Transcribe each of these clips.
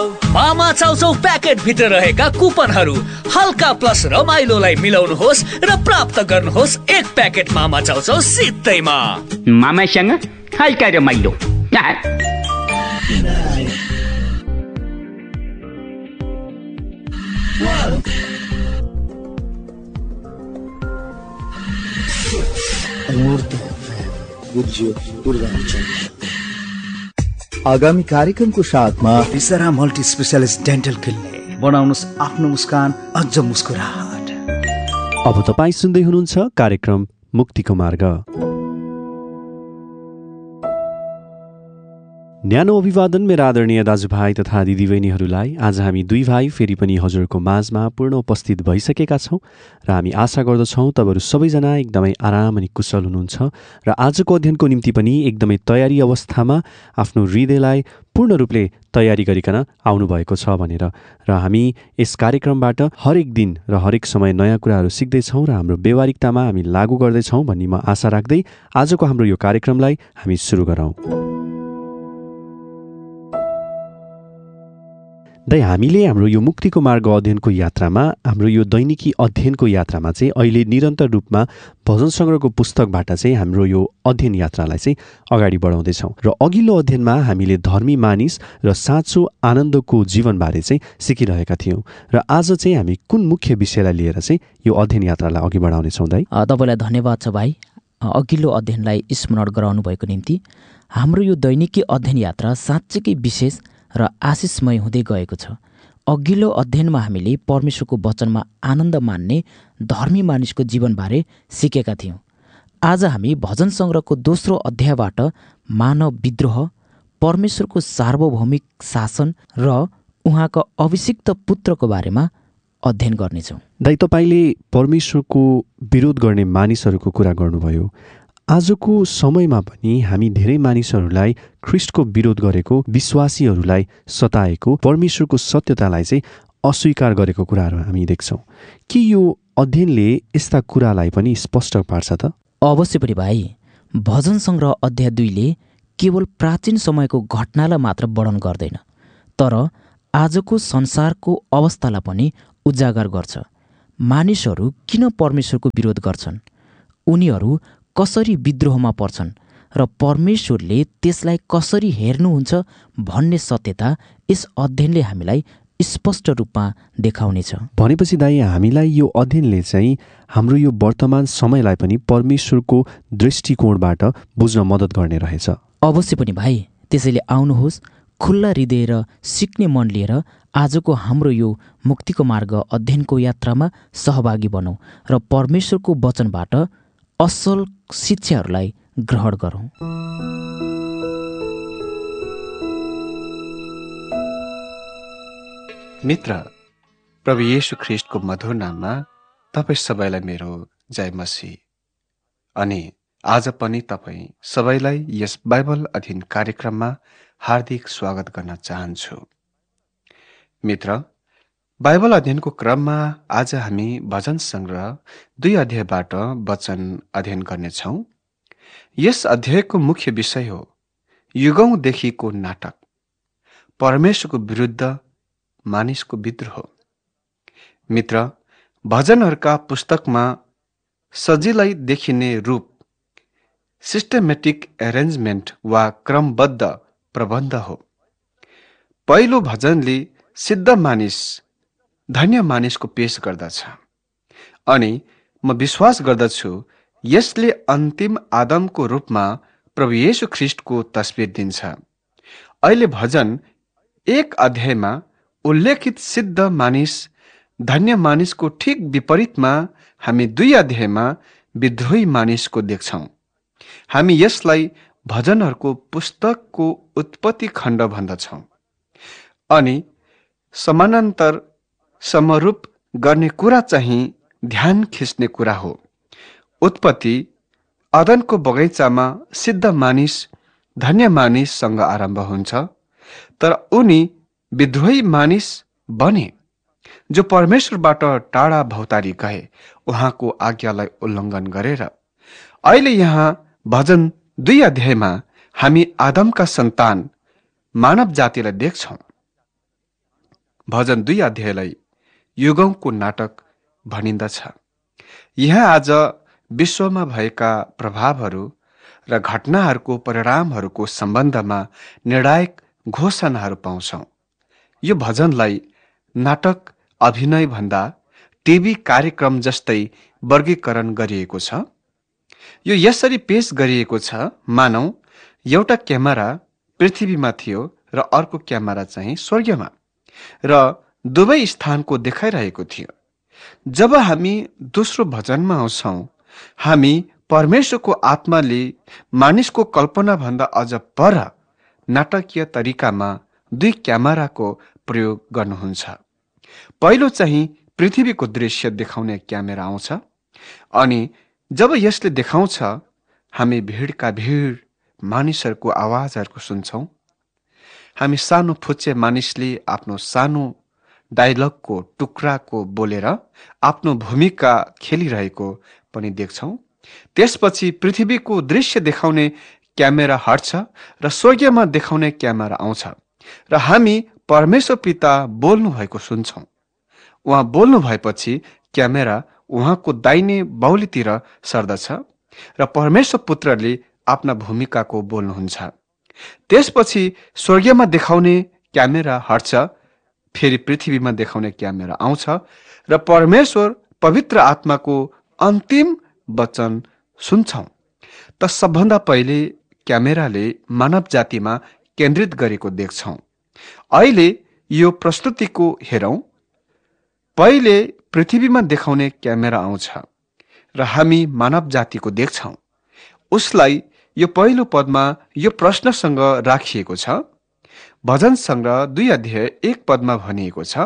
मामा चाउचाउ प्याकेट भित्र रहेका कुपनहरू हल्का प्लस रमाइलोलाई मिलाउनुहोस् र प्राप्त गर्नुहोस् एक प्याकेट मामा चाउचाउ सित्तैमा। मामासँग हल्का रमाइलो। आगामी कार्यक्रमको साथमा विसरा मल्टी स्पेशलिस्ट डेन्टल क्लिनिक। बनाउनुहोस् आफ्नो मुस्कान अझ मुस्कुराहट। अब तपाईँ सुन्दै हुनुहुन्छ कार्यक्रम मुक्तिको मार्ग। न्यानो अभिवादन मेरा आदरणीय दाजुभाइ तथा दिदीबहिनीहरूलाई। आज हामी दुई भाइ फेरि पनि हजुरको माझमा पूर्ण उपस्थित भइसकेका छौँ र हामी आशा गर्दछौँ तपाईँहरू सबैजना एकदमै आराम अनि कुशल हुनुहुन्छ र आजको अध्ययनको निम्ति पनि एकदमै तयारी अवस्थामा आफ्नो हृदयलाई पूर्ण रूपले तयारी गरिकन आउनुभएको छ भनेर। र हामी यस कार्यक्रमबाट हरेक दिन र हरेक समय नयाँ कुराहरू सिक्दैछौँ र हाम्रो व्यवहारिकतामा हामी लागू गर्दैछौँ भन्ने म आशा राख्दै आजको हाम्रो यो कार्यक्रमलाई हामी सुरु गरौँ। हामीले हाम्रो यो मुक्तिको मार्ग अध्ययनको यात्रामा, हाम्रो यो दैनिकी अध्ययनको यात्रामा चाहिँ अहिले निरन्तर रूपमा भजन सङ्ग्रहको पुस्तकबाट चाहिँ हाम्रो यो अध्ययन यात्रालाई चाहिँ अगाडि बढाउँदैछौँ। र अघिल्लो अध्ययनमा हामीले धर्मी मानिस र साँचो आनन्दको जीवनबारे चाहिँ सिकिरहेका थियौँ र आज चाहिँ हामी कुन मुख्य विषयलाई लिएर चाहिँ यो अध्ययन यात्रालाई अघि बढाउनेछौँ दाइ? तपाईँलाई धन्यवाद छ भाइ, अघिल्लो अध्ययनलाई स्मरण गराउनु भएको निम्ति। हाम्रो यो दैनिकी अध्ययन यात्रा साँच्चैकै विशेष र आशिषमय हुँदै गएको छ। अघिल्लो अध्ययनमा हामीले परमेश्वरको वचनमा आनन्द मान्ने धर्मी मानिसको जीवनबारे सिकेका थियौँ। आज हामी भजन सङ्ग्रहको दोस्रो अध्यायबाट मानव विद्रोह, परमेश्वरको सार्वभौमिक शासन र उहाँको अभिषिक्त पुत्रको बारेमा अध्ययन गर्नेछौँ। दाइ, तपाईँले परमेश्वरको विरोध गर्ने मानिसहरूको कुरा गर्नुभयो। आजको समयमा पनि हामी धेरै मानिसहरूलाई ख्रिस्टको विरोध गरेको, विश्वासीहरूलाई सताएको, परमेश्वरको सत्यतालाई चाहिँ अस्वीकार गरेको कुराहरू हामी देख्छौँ। के यो अध्ययनले यस्ता कुरालाई पनि स्पष्ट पार्छ त? अवश्य पनि भाइ। भजन सङ्ग्रह अध्याय 2ले केवल प्राचीन समयको घटनालाई मात्र वर्णन गर्दैन, तर आजको संसारको अवस्थालाई पनि उजागर गर्छ। मानिसहरू किन परमेश्वरको विरोध गर्छन्, उनीहरू कसरी विद्रोहमा पर्छन् र परमेश्वरले त्यसलाई कसरी हेर्नुहुन्छ भन्ने सत्यता यस अध्ययनले हामीलाई स्पष्ट रूपमा देखाउनेछ। भनेपछि दाइ, हामीलाई यो अध्ययनले चाहिँ हाम्रो यो वर्तमान समयलाई पनि परमेश्वरको दृष्टिकोणबाट बुझ्न मद्दत गर्ने रहेछ। अवश्य पनि भाइ। त्यसैले आउनुहोस्, खुल्ला हृदय र सिक्ने मन लिएर आजको हाम्रो यो मुक्तिको मार्ग अध्ययनको यात्रामा सहभागी बनौँ र परमेश्वरको वचनबाट असल शिक्षाहरूलाई ग्रहण गरौँ। मित्र, प्रभु येशू ख्रिस्टको मधुर नाममा तपाईँ सबैलाई मेरो जय मसीह। अनि आज पनि तपाईँ सबैलाई यस बाइबल अध्ययन कार्यक्रममा हार्दिक स्वागत गर्न चाहन्छु। मित्र, बाइबल अध्ययनको क्रममा आज हामी भजन सङ्ग्रह 2 अध्यायबाट वचन अध्ययन गर्नेछौँ। यस अध्यायको मुख्य विषय हो युगौँदेखिको नाटक, परमेश्वरको विरुद्ध मानिसको विद्रोह। मित्र, भजनहरूका पुस्तकमा सजिलै देखिने रूप सिस्टमेटिक एरेन्जमेन्ट वा क्रमबद्ध प्रबन्ध हो। पहिलो भजनले सिद्ध मानिस, धन्य मानिसको पेश गर्दछ अनि म विश्वास गर्दछु यसले अन्तिम आदमको रूपमा प्रभु येशू ख्रिस्टको तस्बिर दिन्छ। अहिले भजन 1 अध्यायमा उल्लेखित सिद्ध मानिस, धन्य मानिसको ठिक विपरीतमा हामी 2 अध्यायमा विद्रोही मानिसको देख्छौँ। हामी यसलाई भजनहरूको पुस्तकको उत्पत्ति खण्ड भन्दछौँ अनि समानान्तर समरूप गर्ने कुरा चाहिँ ध्यान खिच्ने कुरा हो। उत्पत्ति अदनको बगैँचामा सिद्ध मानिस, धन्य मानिससँग आरम्भ हुन्छ, तर उनी विद्रोही मानिस बने जो परमेश्वरबाट टाढा भौतारी गए, उहाँको आज्ञालाई उल्लङ्घन गरेर। अहिले यहाँ भजन 2 अध्यायमा हामी आदमका सन्तान मानव जातिलाई देख्छौँ। भजन 2 अध्यायलाई युगौंको नाटक भनिन्दछ। यहाँ आज विश्वमा भएका प्रभावहरू र घटनाहरूको परिणामहरूको सम्बन्धमा निर्णायक घोषणाहरू पाउँछौँ। यो भजनलाई नाटक अभिनय भन्दा टिभी कार्यक्रम जस्तै वर्गीकरण गरिएको छ। यो यसरी पेश गरिएको छ मानौ एउटा क्यामेरा पृथ्वीमा थियो र अर्को क्यामेरा चाहिँ स्वर्गमा र दुवै स्थानको देखाइरहेको थियो। जब हामी दोस्रो भजनमा आउँछौँ, हामी परमेश्वरको आत्माले मानिसको कल्पनाभन्दा अझ पर नाटकीय तरिकामा 2 क्यामेराको प्रयोग गर्नुहुन्छ। पहिलो चाहिँ पृथ्वीको दृश्य देखाउने क्यामेरा आउँछ अनि जब यसले देखाउँछ, हामी भिडका भिड मानिसहरूको आवाजहरूको सुन्छौँ। हामी सानो फुच्चे मानिसले आफ्नो सानो डायलगको टुक्राको बोलेर आफ्नो भूमिका खेलिरहेको पनि देख्छौँ। त्यसपछि पृथ्वीको दृश्य देखाउने क्यामेरा हट्छ र स्वर्गमा देखाउने क्यामेरा आउँछ र हामी परमेश्वर पिता बोल्नु भएको सुन्छौँ। उहाँ बोल्नु भएपछि क्यामेरा उहाँको दाहिने बाहुलीतिर सर्दछ र परमेश्वर पुत्रले आफ्ना भूमिकाको बोल्नुहुन्छ। त्यसपछि स्वर्गमा देखाउने क्यामेरा हट्छ, फेरि पृथ्वीमा देखाउने क्यामेरा आउँछ र परमेश्वर पवित्र आत्माको अन्तिम वचन सुन्छौँ। त सबभन्दा पहिले क्यामेराले मानव जातिमा केन्द्रित गरेको देख्छौँ। अहिले यो प्रस्तुतिको हेरौँ। पहिले पृथ्वीमा देखाउने क्यामेरा आउँछ र हामी मानव जातिको देख्छौँ। उसलाई यो पहिलो पदमा यो प्रश्नसँग राखिएको छ। भजन सङ्ग्रह 2 अध्याय 1 पदमा भनिएको छ,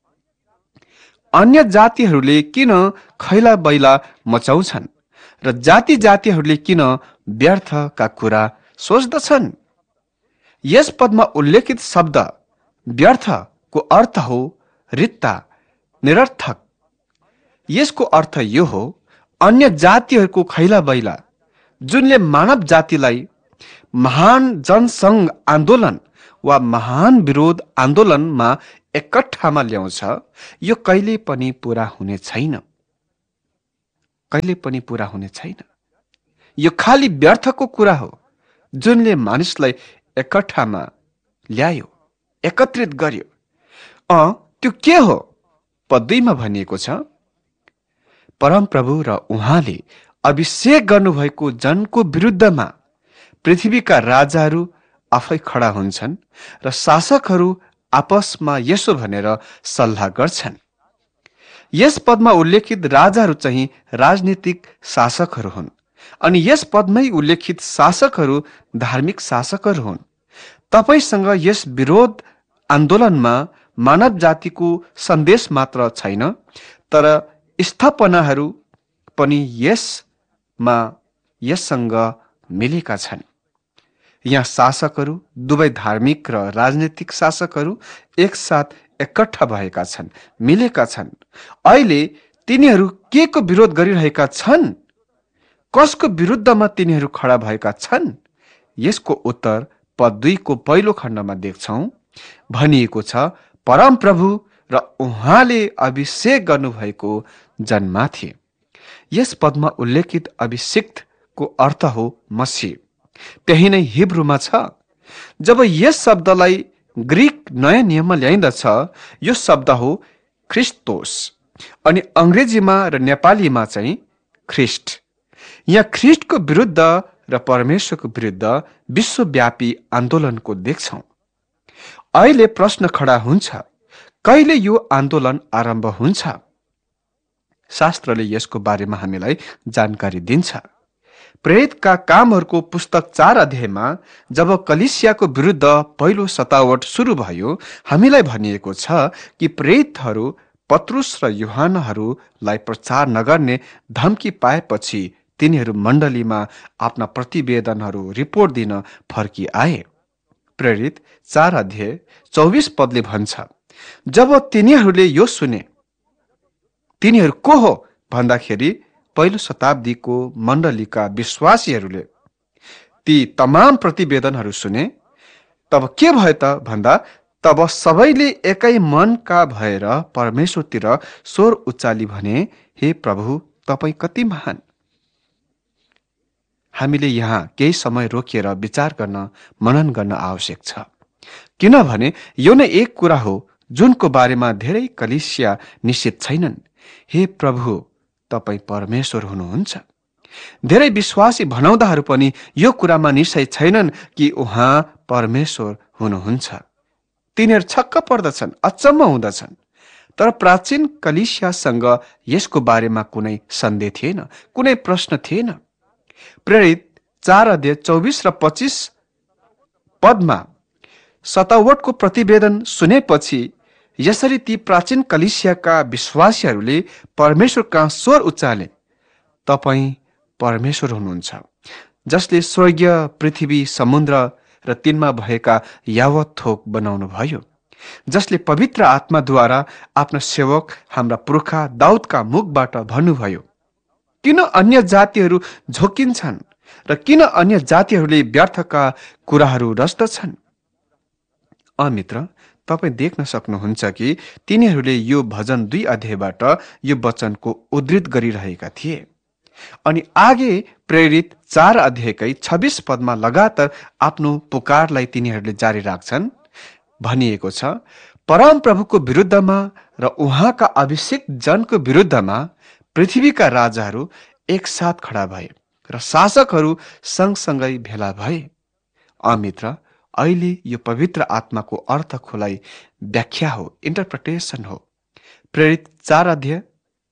अन्य जातिहरूले किन खैला बैला मचाउँछन् र जाति जातिहरूले किन व्यर्थका कुरा सोच्दछन्। यस पदमा उल्लेखित शब्द व्यर्थको अर्थ हो रित्ता, निरर्थक। यसको अर्थ यो हो, अन्य जातिहरूको खैला बैला जुनले मानव जातिलाई महान जनसङ्घ आन्दोलन वा महान विरोध आन्दोलनमा एकट्ठामा ल्याउँछ, यो कहिले पनि पूरा हुने छैन। कहिले पनि पूरा हुने छैन। यो खाली व्यर्थको कुरा हो जुनले मानिसलाई एकट्ठामा ल्यायो, एकत्रित गर्यो। त्यो के हो? पद 2 मा भनिएको छ, परमप्रभु र उहाँले अभिषेक गर्नुभएको जनको विरुद्धमा पृथ्वीका राजाहरू आफै खडा हुन्छन् र शासकहरू आपसमा यसो भनेर सल्लाह गर्छन्। यस पदमा उल्लेखित राजाहरू चाहिँ राजनीतिक शासकहरू हुन् अनि यस पदमै उल्लेखित शासकहरू धार्मिक शासकहरू हुन्। तपाईसँग यस विरोध आन्दोलनमा मानव जातिको सन्देश मात्र छैन, तर स्थापनाहरू पनि यससँग मिलेका छन्। यहाँ शासकहरू, दुवै धार्मिक र राजनीतिक शासकहरू एकसाथ एकट्ठा भएका छन्, मिलेका छन्। अहिले तिनीहरू के को विरोध गरिरहेका छन्? कसको विरुद्धमा तिनीहरू खडा भएका छन्? यसको उत्तर पद 2 को पहिलो खण्डमा देख्छौँ। भनिएको छ, परमप्रभु र उहाँले अभिषेक गर्नुभएको जनमाथि। यस पदमा उल्लेखित अभिषिक्तको अर्थ हो मसीह। त्यही नै हिब्रूमा छ। जब यस शब्दलाई ग्रीक नयाँ नियममा ल्याइन्दछ, यो शब्द हो ख्रिस्टोस अनि अङ्ग्रेजीमा र नेपालीमा चाहिँ ख्रिस्ट। यहाँ ख्रिस्टको विरुद्ध र परमेश्वरको विरुद्ध विश्वव्यापी आन्दोलनको देख्छौँ। अहिले प्रश्न खडा हुन्छ, कहिले यो आन्दोलन आरम्भ हुन्छ? शास्त्रले यसको बारेमा हामीलाई जानकारी दिन्छ। प्रेरितका कामहरूको पुस्तक 4 अध्यायमा जब कलिसियाको विरुद्ध पहिलो सतावट सुरु भयो, हामीलाई भनिएको छ कि प्रेरितहरू पत्रुस र यूहन्नाहरूलाई प्रचार नगर्ने धम्की पाएपछि तिनीहरू मण्डलीमा आफ्ना प्रतिवेदनहरू रिपोर्ट दिन फर्किआए। प्रेरित 4 अध्याय 24 पदले भन्छ, जब तिनीहरूले यो सुने, तिनीहरू को हो भन्दाखेरि पहिलो शताब्दीको मण्डलीका विश्वासीहरूले ती तमाम प्रतिवेदनहरू सुने। तब के भयो त भन्दा तब सबैले एकै मनका भएर परमेश्वरतिर स्वर उचाली भने, हे प्रभु, तपाईँ कति महान। हामीले यहाँ केही समय रोकिएर विचार गर्न, मनन गर्न आवश्यक छ, किनभने यो नै एक कुरा हो जुनको बारेमा धेरै कलिसिया निश्चित छैनन्। हे प्रभु, तपाईँ परमेश्वर हुनुहुन्छ। धेरै विश्वासी भनाउँदाहरू पनि यो कुरामा निश्चय छैनन् कि उहाँ परमेश्वर हुनुहुन्छ। तिनीहरू छक्क पर्दछन्, अचम्म हुँदछन्। तर प्राचीन कलिसियासँग यसको बारेमा कुनै सन्देह थिएन, कुनै प्रश्न थिएन। प्रेरित 4:24 र 25 पदमा सतावटको प्रतिवेदन सुनेपछि यसरी ती प्राचीन कलिसियाका विश्वासीहरूले परमेश्वर कहाँ स्वर उचाले, तपाईँ परमेश्वर हुनुहुन्छ, जसले स्वर्गीय, पृथ्वी, समुद्र र तिनमा भएका यावत थोक बनाउनु भयो, जसले पवित्र आत्माद्वारा आफ्ना सेवक हाम्रा पुर्खा दाउदका मुखबाट भन्नुभयो, किन अन्य जातिहरू झोकिन्छन् र किन अन्य जातिहरूले व्यर्थका कुराहरू रच्दछन्। मित्र, तपाईँ देख्न सक्नुहुन्छ कि तिनीहरूले यो भजन 2 अध्यायबाट यो वचनको उद्धृत गरिरहेका थिए। अनि आगे प्रेरित 4 अध्यायकै 26 पदमा लगातार आफ्नो पुकारलाई तिनीहरूले जारी राख्छन्। भनिएको छ, परम प्रभुको विरुद्धमा र उहाँका अभिषेक जनको विरुद्धमा पृथ्वीका राजाहरू एकसाथ खडा भए र शासकहरू सँगसँगै भेला भए। मित्र, अहिले यो पवित्र आत्माको अर्थ खोलाइ व्याख्या हो, इन्टरप्रिटेसन हो। प्रेरित 4 अध्याय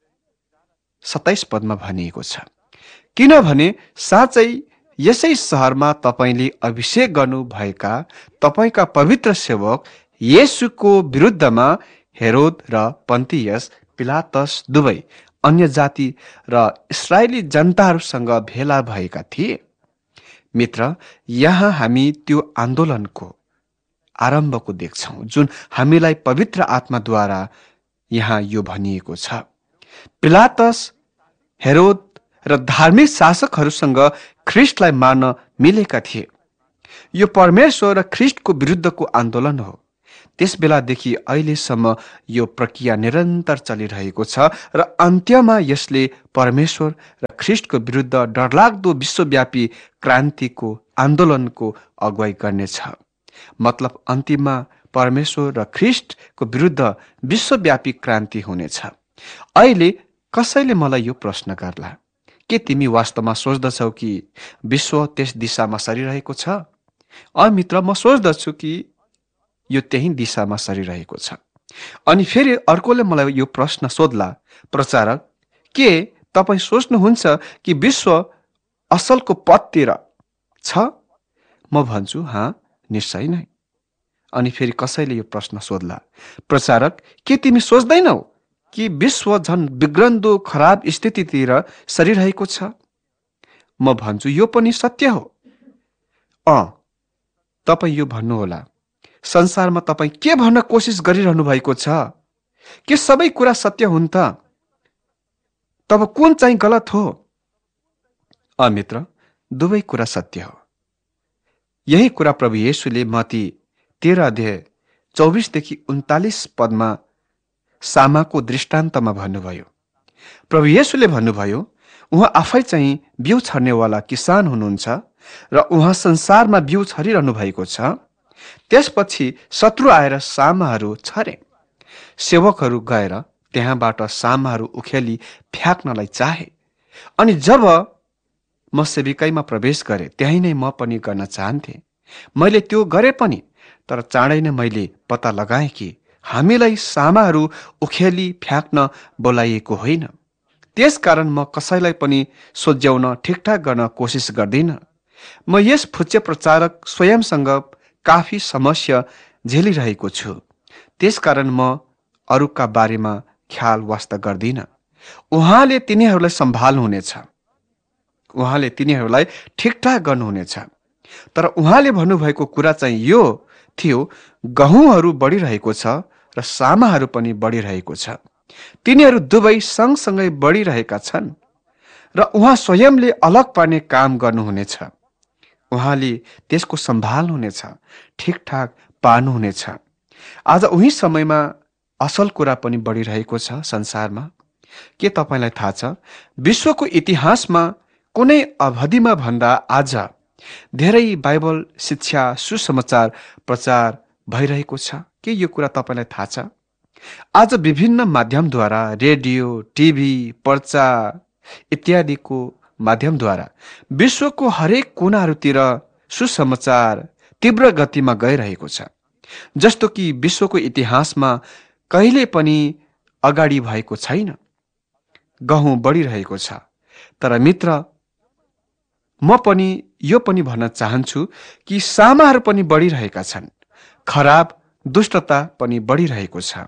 27 पदमा भनिएको छ, किनभने साँच्चै यसै सहरमा तपाईँले अभिषेक गर्नु भएका तपाईँका पवित्र सेवक येशूको विरुद्धमा हेरोद र पन्तियस पिलातस दुवै अन्य जाति र इस्राएली जनताहरूसँग भेला भएका थिए। मित्र, यहाँ हामी त्यो आन्दोलनको आरम्भको देख्छौँ जुन हामीलाई पवित्र आत्माद्वारा यहाँ यो भनिएको छ। पिलातस, हेरोद र धार्मिक शासकहरूसँग ख्रिस्टलाई मार्न मिलेका थिए। यो परमेश्वर र ख्रिस्टको विरुद्धको आन्दोलन हो। त्यस बेलादेखि अहिलेसम्म यो प्रक्रिया निरन्तर चलिरहेको छ र अन्त्यमा यसले परमेश्वर र ख्रिस्टको विरुद्ध डरलाग्दो विश्वव्यापी क्रान्तिको आन्दोलनको अगुवाई गर्नेछ। मतलब अन्तिममा परमेश्वर र ख्रिस्टको विरुद्ध विश्वव्यापी क्रान्ति हुनेछ। अहिले कसैले मलाई यो प्रश्न गर्ला, के तिमी वास्तवमा सोच्दछौ कि विश्व त्यस दिशामा सरिरहेको छ? मित्र, म सोच्दछु कि यो त्यही दिशामा सरिरहेको छ। अनि फेरि अर्कोले मलाई यो प्रश्न सोध्ला, प्रचारक, के तपाईँ सोच्नुहुन्छ कि विश्व असलको पथतिर छ? म भन्छु, हाँ, निश्चय नै। अनि फेरि कसैले यो प्रश्न सोध्ला, प्रचारक, के तिमी सोच्दैनौ कि विश्व झन् बिग्रन्दो खराब स्थितितिर सरिरहेको छ? म भन्छु, यो पनि सत्य हो। तपाईँ यो भन्नुहोला, संसारमा तपाईँ के भन्न कोसिस गरिरहनु भएको छ? के सबै कुरा सत्य हुन् त? तब कुन चाहिँ गलत हो? मित्र, दुवै कुरा सत्य हो। यही कुरा प्रभु येशूले मत्ती 13 अध्याय 24देखि 39 पदमा सामाको दृष्टान्तमा भन्नुभयो। प्रभु येशूले भन्नुभयो, उहाँ आफै चाहिँ बिउ छर्नेवाला किसान हुनुहुन्छ र उहाँ संसारमा बिउ छरिरहनु भएको छ। त्यसपछि शत्रु आएर सामाहरू छरे। सेवकहरू गएर त्यहाँबाट सामाहरू उखेली फ्याक्नलाई चाहे। अनि जब म सेविकाईमा प्रवेश गरेँ, त्यही नै म पनि गर्न चाहन्थे। मैले त्यो गरे पनि, तर चाँडै नै मैले पत्ता लगाएँ कि हामीलाई सामाहरू उखेली फ्याक्न बोलाइएको होइन। त्यसकारण म कसैलाई पनि सोझ्याउन ठिकठाक गर्न कोसिस गर्दिन। म यस फुच्चे प्रचारक स्वयंसँग काफी समस्या झेलिरहेको छु। त्यसकारण म अरूका बारेमा ख्याल वास्ता गर्दिन। उहाँले तिनीहरूलाई सम्हाल्नुहुनेछ, उहाँले तिनीहरूलाई ठिकठाक गर्नुहुनेछ। तर उहाँले भन्नुभएको कुरा चाहिँ यो थियो, गहुँहरू बढिरहेको छ र सामाहरू पनि बढिरहेको छ। तिनीहरू दुवै सँगसँगै बढिरहेका छन् र उहाँ स्वयंले अलग पार्ने काम गर्नुहुनेछ। उहाँले त्यसको सम्हाल्नुहुनेछ, ठिकठाक पार्नुहुनेछ। आज उही समयमा असल कुरा पनि बढिरहेको छ संसारमा। के तपाईँलाई थाहा छ, विश्वको इतिहासमा कुनै अवधिमा भन्दा आज धेरै बाइबल शिक्षा सुसमाचार प्रचार भइरहेको छ? के यो कुरा तपाईँलाई थाहा छ? आज विभिन्न माध्यमद्वारा, रेडियो, टिभी, पर्चा इत्यादिको माध्यमद्वारा विश्वको हरेक कुनाहरूतिर सुसमाचार तीव्र गतिमा गइरहेको छ, जस्तो कि विश्वको इतिहासमा कहिले पनि अगाडि भएको छैन। गहुँ बढिरहेको छ। तर मित्र, म पनि यो पनि भन्न चाहन्छु कि सामाहरू पनि बढिरहेका छन्, खराब दुष्टता पनि बढिरहेको छ।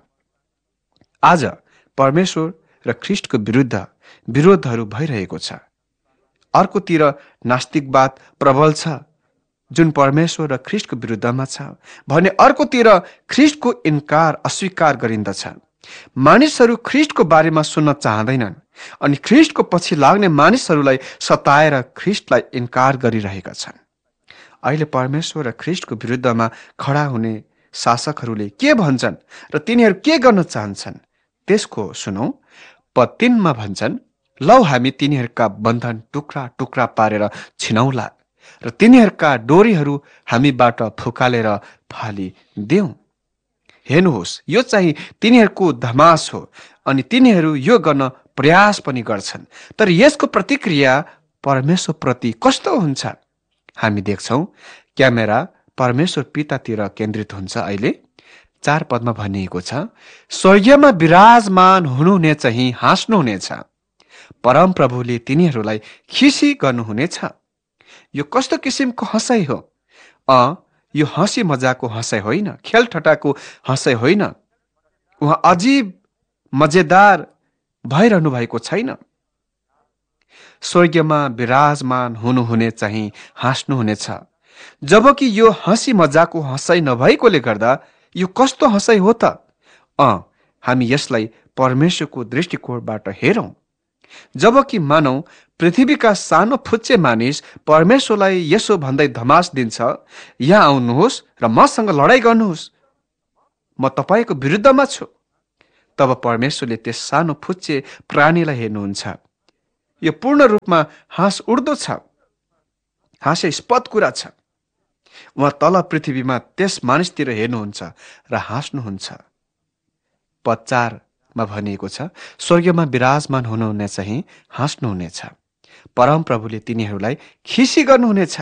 आज परमेश्वर र ख्रीष्टको विरुद्ध विरोधहरू भइरहेको छ। अर्कोतिर नास्तिकवाद प्रबल छ, जुन परमेश्वर र ख्रीष्टको विरुद्धमा छ भने अर्कोतिर ख्रीष्टको इन्कार अस्वीकार गरिन्दछ। मानिसहरू ख्रीष्टको बारेमा सुन्न चाहँदैनन् अनि ख्रीष्टको पछि लाग्ने मानिसहरूलाई सताएर ख्रीष्टलाई इन्कार गरिरहेका छन्। अहिले परमेश्वर र ख्रीष्टको विरुद्धमा खडा हुने शासकहरूले के भन्छन् र तिनीहरू के गर्न चाहन्छन् त्यसको सुनौ। पद 3 मा भन्छन्, लौ हामी तिनीहरूका बन्धन टुक्रा टुक्रा पारेर छिनौला र तिनीहरूका डोरीहरू हामीबाट फुकालेर फालिदेऊ। हेर्नुहोस्, यो चाहिँ तिनीहरूको धमास हो अनि तिनीहरू यो गर्न प्रयास पनि गर्छन्। तर यसको प्रतिक्रिया परमेश्वर प्रति कस्तो हुन्छ? हामी देख्छौं क्यामेरा परमेश्वर पितातिर केन्द्रित हुन्छ। अहिले 4 पदमा भनिएको छ, स्वर्गमा विराजमान हुनुहुने चाहिँ हाँस्नुहुनेछ, परम प्रभुले तिनीहरूलाई खिसी गर्नुहुनेछ। यो कस्तो किसिमको हँसाइ हो? यो हँसी मजाको हँसाइ होइन, खेल ठट्टाको हँसाइ होइन। उहाँ अजीब मजेदार भइरहनु भएको छैन। स्वर्गमा विराजमान हुनुहुने चाहिँ हाँस्नुहुनेछ, जबकि यो हँसी मजाको हँसाइ नभएकोले गर्दा यो कस्तो हँसाइ हो त? हामी यसलाई परमेश्वरको दृष्टिकोणबाट हेरौं। जबकि मानौ पृथ्वीका सानो फुच्चे मानिस परमेश्वरलाई यसो भन्दै धमास दिन्छ, यहाँ आउनुहोस् र मसँग लडाई गर्नुहोस्, म तपाईको विरुद्धमा छु। तब परमेश्वरले त्यस सानो फुच्चे प्राणीलाई हेर्नुहुन्छ। यो पूर्ण रूपमा हाँस उड्दो छ, हास्यास्पद कुरा छ। उहाँ तल पृथ्वीमा त्यस मानिसतिर हेर्नुहुन्छ र हाँस्नुहुन्छ। पद 4 मा भनिएको छ, स्वर्गमा विराजमान हुनुहुने चाहिँ हाँस्नुहुनेछ, परम प्रभुले तिनीहरूलाई खिसी गर्नुहुनेछ।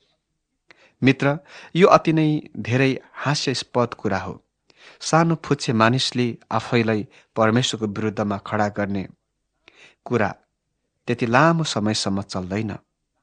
मित्र, यो अति नै धेरै हास्यास्पद कुरा हो। सानो फुच्चे मानिसले आफैलाई परमेश्वरको विरुद्धमा खडा गर्ने कुरा त्यति लामो समयसम्म चल्दैन।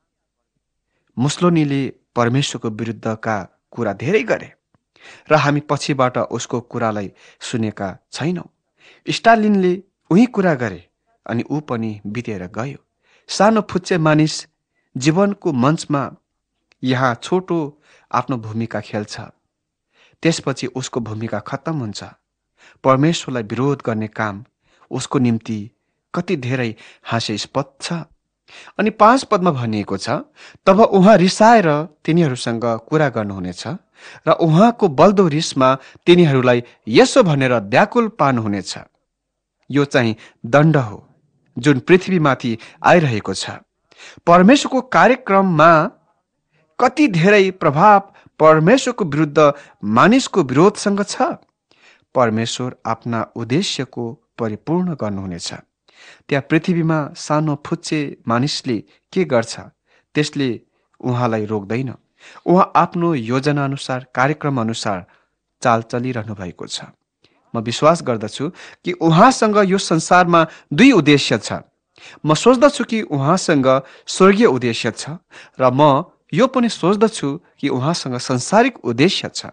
मुसोलिनीले परमेश्वरको विरुद्धका कुरा धेरै गरे र हामी पछिबाट उसको कुरालाई सुनेका छैनौं। स्टालिनले उही कुरा गरे अनि ऊ पनि बितेर गयो। सानो फुच्चे मानिस जीवनको मञ्चमा यहाँ छोटो आफ्नो भूमिका खेल्छ, त्यसपछि उसको भूमिका खत्तम हुन्छ। परमेश्वरलाई विरोध गर्ने काम उसको निम्ति कति धेरै हास्यास्पद छ। अनि 5 पदमा भनिएको छ, तब उहाँ रिसाएर तिनीहरूसँग कुरा गर्नुहुनेछ र उहाँको बल्दो रिसमा तिनीहरूलाई यसो भनेर व्याकुल पार्नुहुनेछ। यो चाहिँ दण्ड हो जुन पृथ्वीमाथि आइरहेको छ। परमेश्वरको कार्यक्रममा कति धेरै प्रभाव परमेश्वरको विरुद्ध मानिसको विरोधसँग छ। परमेश्वर आफ्ना उद्देश्यको परिपूर्ण गर्नुहुनेछ। त्यहाँ पृथ्वीमा सानो फुच्चे मानिसले के गर्छ त्यसले उहाँलाई रोक्दैन। उहाँ आफ्नो योजना अनुसार, कार्यक्रम अनुसार चाल चलिरहनु भएको छ। म विश्वास गर्दछु कि उहाँसँग यो संसारमा 2 उद्देश्य छ। म सोच्दछु कि उहाँसँग स्वर्गीय उद्देश्य छ र म यो पनि सोच्दछु कि उहाँसँग संसारिक उद्देश्य छ।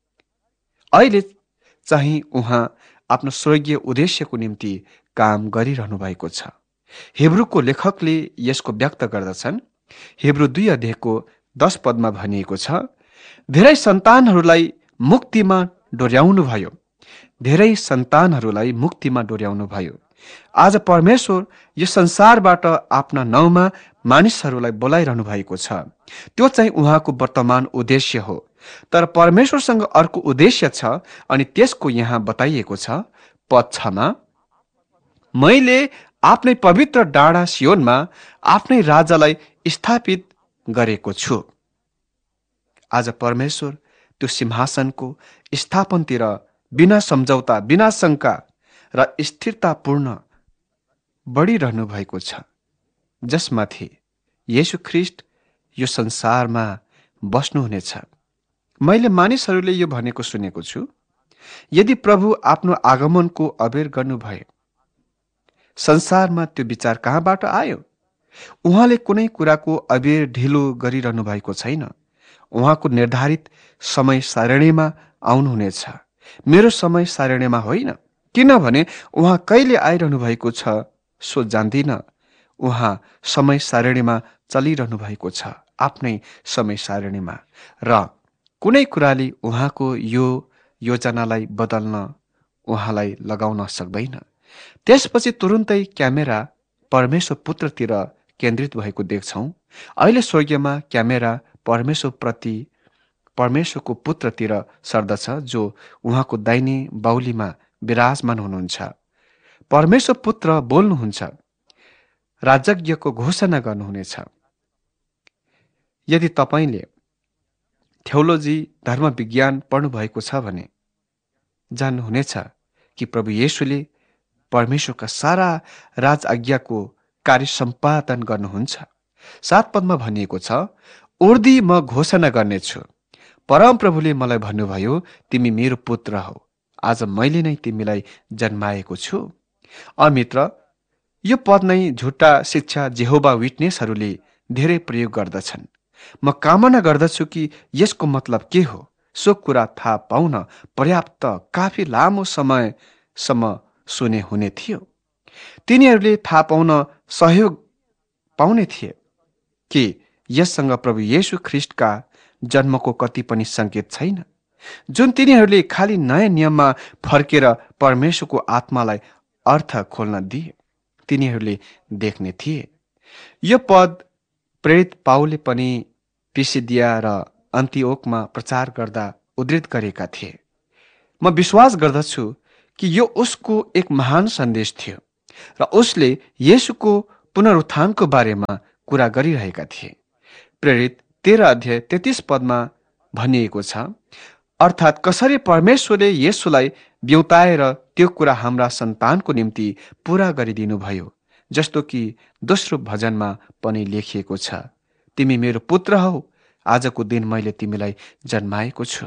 अहिले चाहिँ उहाँ आफ्नो स्वर्गीय उद्देश्यको निम्ति काम गरिरहनु भएको छ। हिब्रूको लेखकले यसको व्यक्त गर्दछन्। हिब्रू 2 अध्यायको 10 पदमा भनिएको छ, धेरै सन्तानहरूलाई मुक्तिमा डोर्याउनु भयो, धेरै सन्तानहरूलाई मुक्तिमा डोर्याउनु भयो। आज परमेश्वर यो संसारबाट आफ्ना नाउँमा मानिसहरूलाई बोलाइरहनु भएको छ। त्यो चाहिँ उहाँको वर्तमान उद्देश्य हो। तर परमेश्वरसँग अर्को उद्देश्य छ अनि त्यसको यहाँ बताइएको छ। पद 6 मा, मैले आफ्नै पवित्र डाँडा सियोनमा आफ्नै राजालाई स्थापित गरेको छु। आज परमेश्वर त्यो सिंहासनको स्थापनतिर बिना सम्झौता, बिना शङ्का र स्थिरतापूर्ण बढिरहनु भएको छ, जसमाथि येशू ख्रीष्ट यो संसारमा बस्नुहुनेछ। मैले मानिसहरूले यो भनेको सुनेको छु, यदि प्रभु आफ्नो आगमनको अबेर गर्नुभए संसारमा त्यो विचार कहाँबाट आयो? उहाँले कुनै कुराको अबेर ढिलो गरिरहनु भएको छैन। उहाँको निर्धारित समय सारणीमा आउनुहुनेछ, मेरो समय सारणीमा होइन। किनभने उहाँ कहिले आइरहनु भएको छ सो जान्दिन। उहाँ समय सारणीमा चलिरहनु भएको छ, आफ्नै समय सारणीमा, र कुनै कुराले उहाँको यो योजनालाई बदल्न उहाँलाई लगाउन सक्दैन। त्यसपछि तुरुन्तै क्यामेरा परमेश्वर पुत्रतिर केन्द्रित भएको देख्छौँ। अहिले स्वर्गीयमा क्यामेरा परमेश्वरको पुत्रतिर सर्दछ, जो उहाँको दाहिने बाहुलीमा विराजमान हुनुहुन्छ। परमेश्वर पुत्र बोल्नुहुन्छ, राजज्ञको घोषणा गर्नुहुनेछ। यदि तपाईँले थियोलोजी, धर्मविज्ञान पढ्नुभएको छ भने जान्नुहुनेछ कि प्रभु येशूले परमेश्वरका सारा राज आज्ञाको कार्य सम्पादन गर्नुहुन्छ। 7 पदमा भनिएको छ, उर्दी म घोषणा गर्नेछु, परमप्रभुले मलाई भन्नुभयो, तिमी मेरो पुत्र हौ, आज मैले नै तिमीलाई जन्माएको छु। मित्र, यो पद नै झुट्टा शिक्षा जेहोवा विटनेसहरूले धेरै प्रयोग गर्दछन्। म कामना गर्दछु कि यसको मतलब के हो सो कुरा थाहा पाउन पर्याप्त काफी लामो समयसम्म सुने हुने थियो। तिनीहरूले थाहा पाउन सहयोग पाउने थिए कि यससँग प्रभु येशू ख्रीष्टका जन्मको कति पनि सङ्केत छैन, जुन तिनीहरूले खालि नयाँ नियममा फर्केर परमेश्वरको आत्मालाई अर्थ खोल्न दिए तिनीहरूले देख्ने थिए। यो पद प्रेरित पाउलले पनि पिसिदिया र अन्तिओकमा प्रचार गर्दा उद्धृत गरेका थिए। म विश्वास गर्दछु कि यो उसको एक महान सन्देश थियो र उसले येशूको पुनरुत्थानको बारेमा कुरा गरिरहेका थिए। प्रेरित 13 अध्याय 33 पदमा भनिएको छ, अर्थात् कसरी परमेश्वरले येशूलाई ब्युताएर त्यो कुरा हाम्रा सन्तानको निम्ति पूरा गरिदिनु भयो, जस्तो कि दोस्रो भजनमा पनि लेखिएको छ, तिमी मेरो पुत्र हौ, आजको दिन मैले तिमीलाई जन्माएको छु।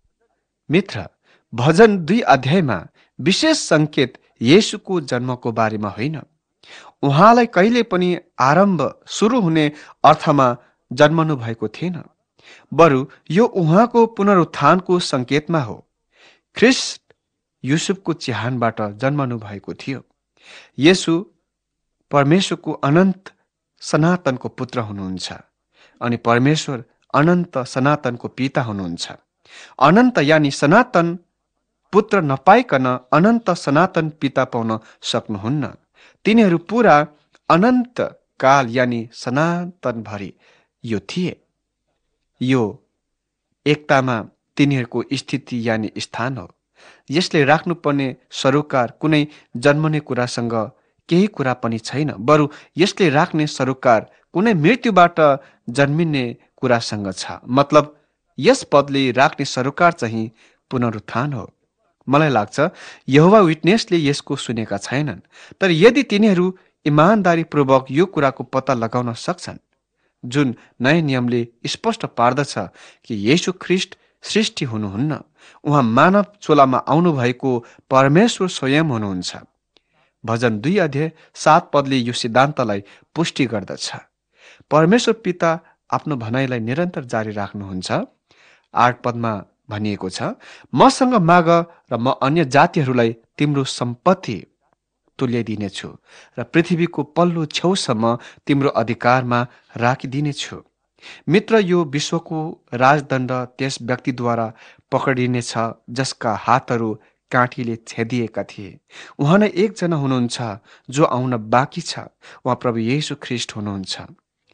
मित्र, भजन 2 अध्यायमा विशेष सङ्केत येशूको जन्मको बारेमा होइन। उहाँलाई कहिले पनि आरम्भ सुरु हुने अर्थमा जन्मनु भएको थिएन, बरु यो उहाँको पुनरुत्थानको सङ्केतमा हो। ख्रीष्ट युसुफको चिहानबाट जन्मनु भएको थियो। येशू परमेश्वरको अनन्त सनातनको पुत्र हुनुहुन्छ अनि परमेश्वर अनन्त सनातनको पिता हुनुहुन्छ। अनन्त यानि सनातन पुत्र नपाइकन अनन्त सनातन पिता पाउन सक्नुहुन्न। तिनीहरू पुरा अनन्त काल यानि सनातनभरि यो थिए। यो एकतामा तिनीहरूको स्थिति यानि स्थान हो। यसले राख्नुपर्ने सरोकार कुनै जन्मने कुरासँग केही कुरा पनि छैन, बरु यसले राख्ने सरोकार कुनै मृत्युबाट जन्मिने कुरासँग छ। मतलब यस पदले राख्ने सरोकार चाहिँ पुनरुत्थान हो। मलाई लाग्छ यहोवा विटनेसले यसको सुनेका छैनन्, तर यदि तिनीहरू इमानदारीपूर्वक यो कुराको पत्ता लगाउन सक्छन्, जुन नयाँ नियमले स्पष्ट पार्दछ कि येशू ख्रीष्ट सृष्टि हुनुहुन्न, उहाँ मानव चोलामा आउनुभएको परमेश्वर स्वयं हुनुहुन्छ। भजन 2 अध्याय 7 पदले यो सिद्धान्तलाई पुष्टि गर्दछ। परमेश्वर पिता आफ्नो भनाइलाई निरन्तर जारी राख्नुहुन्छ। 8 पदमा भनिएको छ, मसँग माग र म अन्य जातिहरूलाई तिम्रो सम्पत्ति तुल्याइदिनेछु र पृथ्वीको पल्लो छेउसम्म तिम्रो अधिकारमा राखिदिनेछु। मित्र, यो विश्वको राजदण्ड त्यस व्यक्तिद्वारा पक्रिनेछ जसका हातहरू काँटीले छेदिएका थिए। उहाँ नै एकजना हुनुहुन्छ जो आउन बाँकी छ। उहाँ प्रभु येशू ख्रीष्ट हुनुहुन्छ।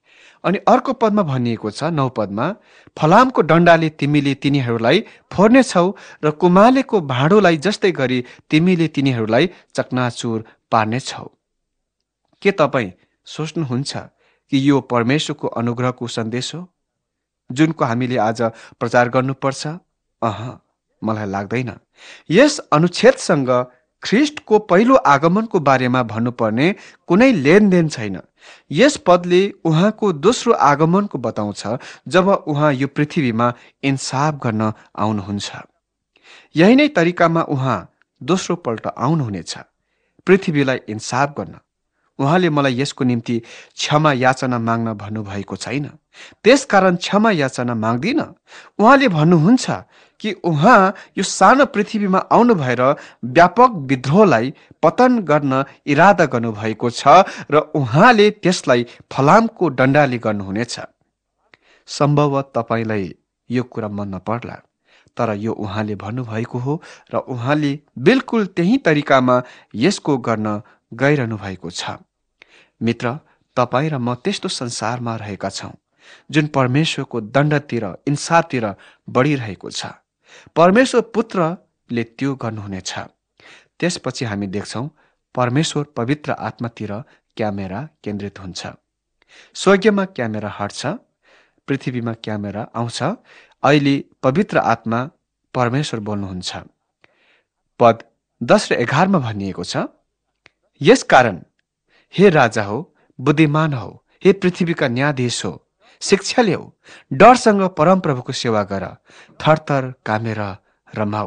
अनि अर्को पदमा भनिएको छ 9 पदमा, फलामको डन्डाले तिमीले तिनीहरूलाई फोर्नेछौ र कुमालेको भाँडोलाई जस्तै गरी तिमीले तिनीहरूलाई चकनाचुर पार्नेछौ। के तपाईँ सोच्नुहुन्छ कि यो परमेश्वरको अनुग्रहको सन्देश हो जुनको हामीले आज प्रचार गर्नुपर्छ? मलाई लाग्दैन। यस अनुच्छेदसँग ख्रिस्टको पहिलो आगमनको बारेमा भन्नुपर्ने कुनै लेनदेन छैन। यस पदले उहाँको दोस्रो आगमनको बताउँछ, जब उहाँ यो पृथ्वीमा इन्साफ गर्न आउनुहुन्छ। यही नै तरिकामा उहाँ दोस्रो पल्ट आउनुहुनेछ पृथ्वीलाई इन्साफ गर्न। उहाँले मलाई यसको निम्ति क्षमा याचना माग्न भन्नुभएको छैन, त्यसकारण क्षमा याचना माग्दिन। उहाँले भन्नुहुन्छ कि उहाँ यो सानो पृथ्वीमा आउनु भएर व्यापक विद्रोहलाई पतन गर्न इरादा गर्नुभएको छ र उहाँले त्यसलाई फलामको डन्डाले गर्नुहुनेछ। सम्भवतः तपाईलाई यो कुरा मन नपर्ला, तर यो उहाँले भन्नुभएको हो र उहाँले बिल्कुल त्यही तरिकामा यसको गर्न गइरहनु भएको छ। मित्र, तपाईँ र म त्यस्तो संसारमा रहेका छौँ जुन परमेश्वरको दण्डतिर, इन्साफतिर बढिरहेको छ। परमेश्वर पुत्रले त्यो गर्नुहुनेछ। त्यसपछि हामी देख्छौँ परमेश्वर पवित्र आत्मातिर क्यामेरा केन्द्रित हुन्छ। स्वर्गमा क्यामेरा हट्छ, पृथ्वीमा क्यामेरा आउँछ। अहिले पवित्र आत्मा परमेश्वर बोल्नुहुन्छ। पद 10 र 11 मा भनिएको छ, यसकारण हे राजा हो, बुद्धिमान हो, हे पृथ्वीका न्यायाधीश हो, शिक्षा ल्याऊ, डरसँग परमप्रभुको सेवा गर, थरथर कामेर रमाऊ।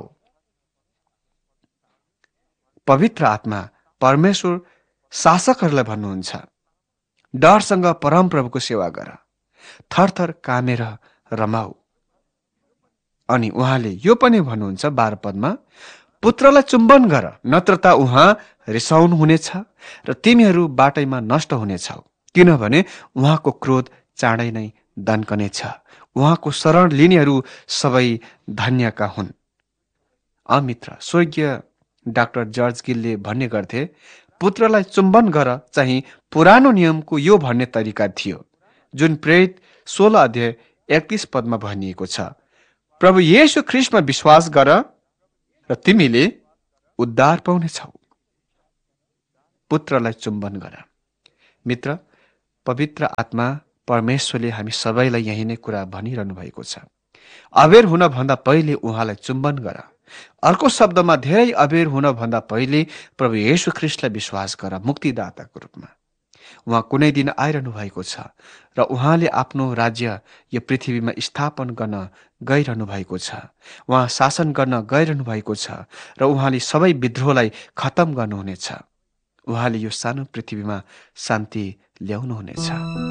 पवित्र आत्मा परमेश्वर शासकहरूलाई भन्नुहुन्छ, डरसँग परमप्रभुको सेवा गर, थरथर कामेर रमाऊ। अनि उहाँले यो पनि भन्नुहुन्छ 12 पदमा, पुत्रलाई चुम्बन गर, नत्रता उहाँ रिसाउनु हुनेछ र तिमीहरू बाटैमा नष्ट हुनेछौ, किनभने उहाँको क्रोध चाँडै नै दन्कनेछ। उहाँको शरण लिनेहरू सबै धन्यका हुन्। मित्र, स्वर्गीय डाक्टर जर्ज गिलले भन्ने गर्थे, पुत्रलाई चुम्बन गर चाहिँ पुरानो नियमको यो भन्ने तरिका थियो जुन प्रेरित 16 अध्याय 31 पदमा भनिएको छ, प्रभु येशू ख्रिस्टमा विश्वास गर र तिमीले उद्धार पाउनेछौ। पुत्रलाई चुम्बन गर। मित्र, पवित्र आत्मा परमेश्वरले हामी सबैलाई यही नै कुरा भनिरहनु भएको छ। अबेर हुनभन्दा पहिले उहाँलाई चुम्बन गर। अर्को शब्दमा, धेरै अबेर हुनभन्दा पहिले प्रभु येशू ख्रिस्टलाई विश्वास गर मुक्तिदाताको रूपमा। उहाँ कुनै दिन आइरहनु भएको छ र उहाँले आफ्नो राज्य यो पृथ्वीमा स्थापन गर्न गइरहनु भएको छ। उहाँ शासन गर्न गइरहनु भएको छ र उहाँले सबै विद्रोहलाई खत्तम गर्नुहुनेछ। उहाँले यो सानो पृथ्वीमा शान्ति ल्याउनुहुनेछ।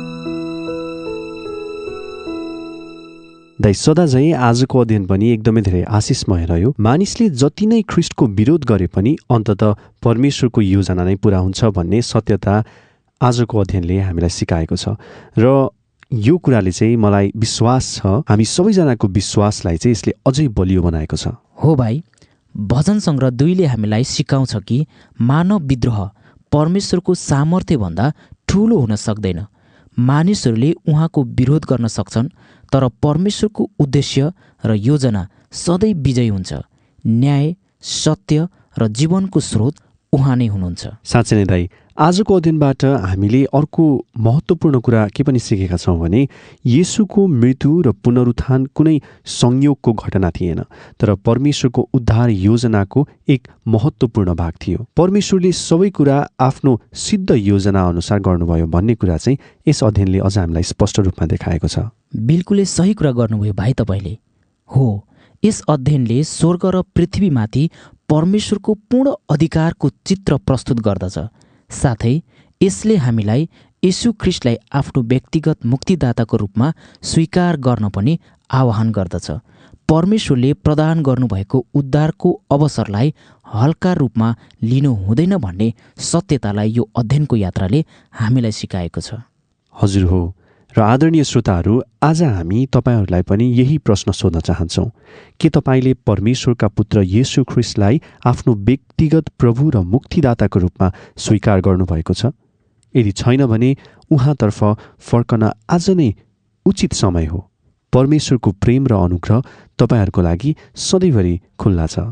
दाइ, सदा झैँ आजको अध्ययन पनि एकदमै धेरै आशिषमय रह्यो। मानिसले जति नै ख्रिस्टको विरोध गरे पनि अन्ततः परमेश्वरको योजना नै पुरा हुन्छ भन्ने सत्यता आजको अध्ययनले हामीलाई सिकाएको छ र यो कुराले चाहिँ मलाई विश्वास छ, हामी सबैजनाको विश्वासलाई चाहिँ यसले अझै बलियो बनाएको छ। हो भाइ, भजन सङ्ग्रह 2 ले हामीलाई सिकाउँछ कि मानव विद्रोह परमेश्वरको सामर्थ्यभन्दा ठुलो हुन सक्दैन। मानिसहरूले उहाँको विरोध गर्न सक्छन्, तर परमेश्वरको उद्देश्य र योजना सधैँ विजयी हुन्छ। न्याय, सत्य र जीवनको स्रोत उहाँ नै हुनुहुन्छ। साँच्चै नै दाइ, आजको अध्ययनबाट हामीले अर्को महत्त्वपूर्ण कुरा के पनि सिकेका छौँ भने येशूको मृत्यु र पुनरुत्थान कुनै संयोगको घटना थिएन, तर परमेश्वरको उद्धार योजनाको एक महत्त्वपूर्ण भाग थियो। परमेश्वरले सबै कुरा आफ्नो सिद्ध योजना अनुसार गर्नुभयो भन्ने कुरा चाहिँ यस अध्ययनले अझ हामीलाई स्पष्ट रूपमा देखाएको छ। बिल्कुलै सही कुरा गर्नुभयो भाइ तपाईँले। हो, यस अध्ययनले स्वर्ग र पृथ्वीमाथि परमेश्वरको पूर्ण अधिकारको चित्र प्रस्तुत गर्दछ। साथै यसले हामीलाई येशू ख्रिस्टलाई आफ्नो व्यक्तिगत मुक्तिदाताको रूपमा स्वीकार गर्न पनि आह्वान गर्दछ। परमेश्वरले प्रदान गर्नुभएको उद्धारको अवसरलाई हल्का रूपमा लिनु हुँदैन भन्ने सत्यतालाई यो अध्ययनको यात्राले हामीलाई सिकाएको छ। हजुर हो, र आदरणीय श्रोताहरू, आज हामी तपाईँहरूलाई पनि यही प्रश्न सोध्न चाहन्छौँ, के तपाईँले परमेश्वरका पुत्र येशू ख्रिस्टलाई आफ्नो व्यक्तिगत प्रभु र मुक्तिदाताको रूपमा स्वीकार गर्नुभएको छ? यदि छैन भने उहाँतर्फ फर्कन आज नै उचित समय हो। परमेश्वरको प्रेम र अनुग्रह तपाईँहरूको लागि सधैँभरि खुल्ला छ।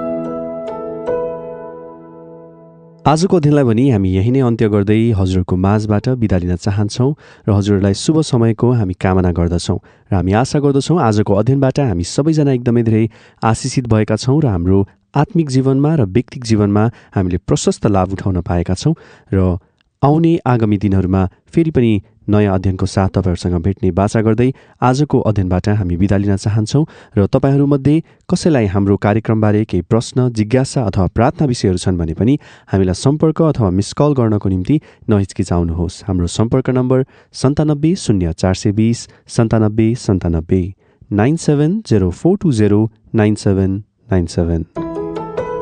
आजको अध्ययनलाई पनि हामी यही नै अन्त्य गर्दै हजुरको माझबाट बिदा लिन चाहन्छौँ र हजुरलाई शुभ समयको हामी कामना गर्दछौँ र हामी आशा गर्दछौँ आजको अध्ययनबाट हामी सबैजना एकदमै धेरै आशिषित भएका छौँ र हाम्रो आत्मिक जीवनमा र व्यक्तिगत जीवनमा हामीले प्रशस्त लाभ उठाउन पाएका छौँ र आउने आगामी दिनहरूमा फेरि पनि नयाँ अध्ययनको साथ तपाईँहरूसँग भेट्ने बाचा गर्दै आजको अध्ययनबाट हामी बिदा लिन चाहन्छौँ र तपाईँहरूमध्ये कसैलाई हाम्रो कार्यक्रमबारे केही प्रश्न जिज्ञासा अथवा प्रार्थना विषयहरू छन् भने पनि हामीलाई सम्पर्क अथवा मिस कल गर्नको निम्ति नहिचकिचाउनुहोस्। हाम्रो सम्पर्क नम्बर 97 0420 97 97 97 0420 9797।